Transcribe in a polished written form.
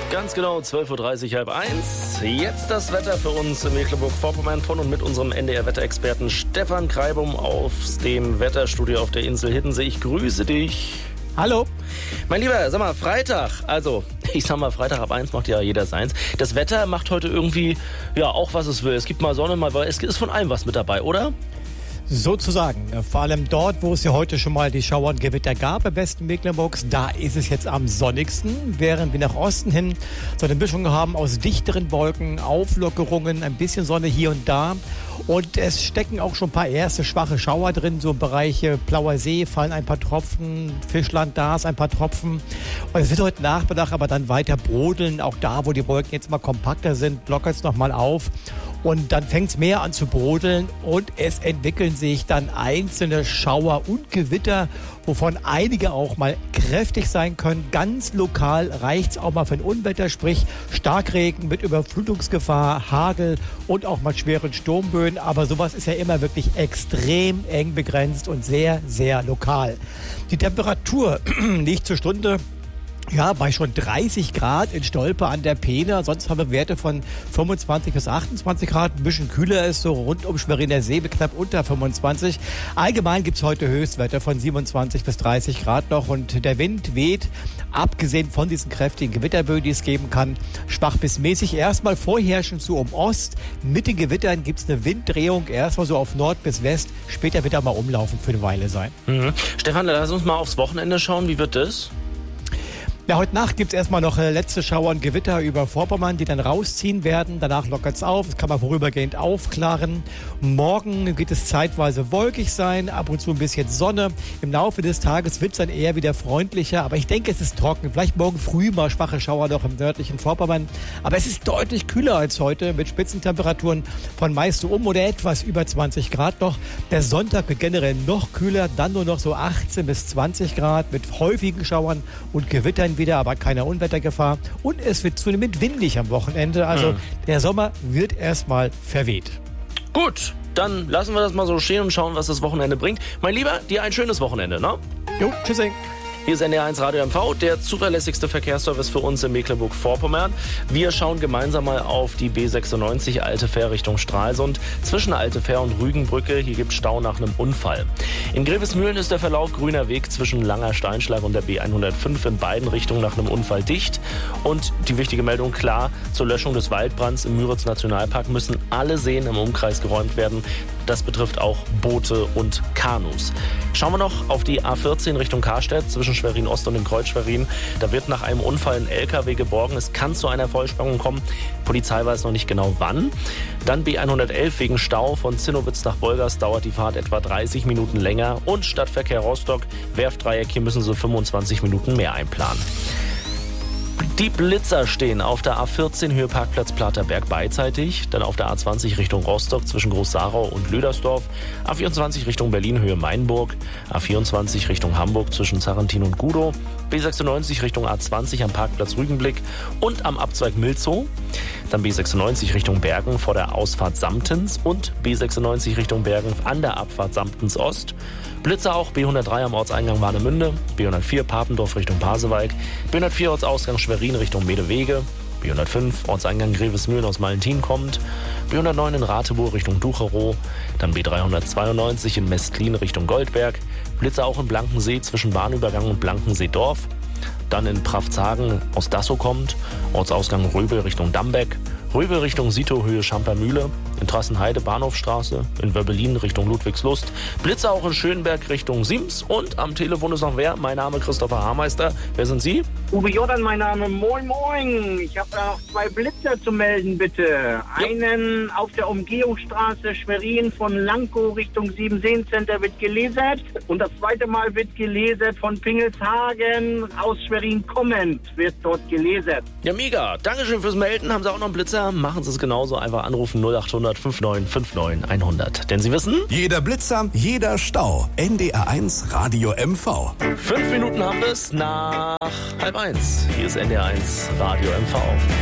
Ganz genau, 12.30 Uhr, halb eins. Jetzt das Wetter für uns in Mecklenburg-Vorpommern von und mit unserem NDR-Wetterexperten Stefan Kreibum aus dem Wetterstudio auf der Insel Hiddensee. Ich grüße dich. Hallo. Mein Lieber, sag mal, Freitag, also ich sag mal, Freitag ab 1 macht ja jeder seins. Das Wetter macht heute irgendwie, ja, auch was es will. Es gibt mal Sonne, mal, es ist von allem was mit dabei, oder? Sozusagen. Vor allem dort, wo es ja heute schon mal die Schauer und Gewitter gab im Westen Mecklenburgs, da ist es jetzt am sonnigsten, während wir nach Osten hin so eine Mischung haben aus dichteren Wolken, Auflockerungen, ein bisschen Sonne hier und da. Und es stecken auch schon ein paar erste schwache Schauer drin, so im Bereich Plauer See fallen ein paar Tropfen, Fischland, da ist ein paar Tropfen. Und es wird heute Nachmittag aber dann weiter brodeln, auch da, wo die Wolken jetzt mal kompakter sind, lockert es nochmal auf. Und dann fängt es mehr an zu brodeln und es entwickeln sich dann einzelne Schauer und Gewitter, wovon einige auch mal kräftig sein können. Ganz lokal reicht es auch mal für ein Unwetter, sprich Starkregen mit Überflutungsgefahr, Hagel und auch mal schweren Sturmböen. Aber sowas ist ja immer wirklich extrem eng begrenzt und sehr, sehr lokal. Die Temperatur liegt zur Stunde bei schon 30 Grad in Stolpe an der Peene. Sonst haben wir Werte von 25 bis 28 Grad. Ein bisschen kühler ist so rund um Schweriner See, knapp unter 25. Allgemein gibt es heute Höchstwerte von 27 bis 30 Grad noch. Und der Wind weht, abgesehen von diesen kräftigen Gewitterböen, die es geben kann, schwach bis mäßig. Erstmal vorherrschend so um Ost. Mit den Gewittern gibt es eine Winddrehung. Erstmal so auf Nord bis West. Später wird er mal umlaufen für eine Weile sein. Stefan, lass uns mal aufs Wochenende schauen. Wie wird das? Ja, heute Nacht gibt es erstmal noch letzte Schauer und Gewitter über Vorpommern, die dann rausziehen werden. Danach lockert es auf, es kann man vorübergehend aufklaren. Morgen wird es zeitweise wolkig sein, ab und zu ein bisschen Sonne. Im Laufe des Tages wird es dann eher wieder freundlicher, aber ich denke, es ist trocken. Vielleicht morgen früh mal schwache Schauer noch im nördlichen Vorpommern. Aber es ist deutlich kühler als heute mit Spitzentemperaturen von meist so oder etwas über 20 Grad noch. Der Sonntag wird generell noch kühler, dann nur noch so 18 bis 20 Grad mit häufigen Schauern und Gewittern wieder, aber keine Unwettergefahr. Und es wird zunehmend windig am Wochenende. Also der Sommer wird erstmal verweht. Gut, dann lassen wir das mal so stehen und schauen, was das Wochenende bringt. Mein Lieber, dir ein schönes Wochenende, ne? Jo, tschüssing. Hier ist NDR1 Radio MV, der zuverlässigste Verkehrsservice für uns in Mecklenburg-Vorpommern. Wir schauen gemeinsam mal auf die B96 Alte Fähr Richtung Stralsund. Zwischen Alte Fähr und Rügenbrücke, hier gibt es Stau nach einem Unfall. In Grevesmühlen ist der Verlauf grüner Weg zwischen Langer Steinschlag und der B105 in beiden Richtungen nach einem Unfall dicht. Und die wichtige Meldung, klar, zur Löschung des Waldbrands im Müritz-Nationalpark müssen alle Seen im Umkreis geräumt werden. Das betrifft auch Boote und Kanus. Schauen wir noch auf die A14 Richtung Karstedt zwischen Schwerin-Ost und dem Kreuz Schwerin. Da wird nach einem Unfall ein LKW geborgen. Es kann zu einer Vollsperrung kommen. Polizei weiß noch nicht genau wann. Dann B111 wegen Stau von Zinnowitz nach Wolgast dauert die Fahrt etwa 30 Minuten länger. Und Stadtverkehr Rostock, Werftdreieck, hier müssen sie 25 Minuten mehr einplanen. Die Blitzer stehen auf der A14 Höhe Parkplatz Platerberg beidseitig, dann auf der A20 Richtung Rostock zwischen Groß-Sarau und Lüdersdorf, A24 Richtung Berlin Höhe Mainburg, A24 Richtung Hamburg zwischen Zarentin und Gudow, B96 Richtung A20 am Parkplatz Rügenblick und am Abzweig Milzow, dann B96 Richtung Bergen vor der Ausfahrt Samtens und B96 Richtung Bergen an der Abfahrt Samtens Ost. Blitzer auch B103 am Ortseingang Warnemünde, B104 Papendorf Richtung Pasewalk, B104 Ortsausgang Schwerin Richtung Medewege, B105 Ortseingang Grevesmühlen aus Malentin kommt, B109 in Rathebourg Richtung Ducherow, dann B392 in Mestlin Richtung Goldberg, Blitzer auch in Blankensee zwischen Bahnübergang und Blankensee-Dorf, dann in Pfaffzhagen aus Dassow kommt, Ortsausgang Röbel Richtung Dambeck, Röbel Richtung Sito Höhe Schampermühle, in Trassenheide Bahnhofstraße, in Wöbbelin Richtung Ludwigslust, Blitzer auch in Schönberg Richtung Siems und am Telefon ist noch wer? Mein Name Christopher Haarmeister. Wer sind Sie? Uwe Jordan, mein Name. Moin, moin. Ich habe da noch 2 Blitzer zu melden, bitte. Einen auf der Umgehungsstraße Schwerin von Lankow Richtung Siebenseencenter wird gelasert. Und das zweite Mal wird gelasert von Pingelshagen aus Schwerin kommend wird dort gelasert. Ja, mega. Dankeschön fürs Melden. Haben Sie auch noch einen Blitzer? Machen Sie es genauso. Einfach anrufen 0800 5959 100. Denn Sie wissen... Jeder Blitzer, jeder Stau. NDR1 Radio MV. 5 Minuten haben wir es nach 12:30. Hier ist NDR1 Radio MV.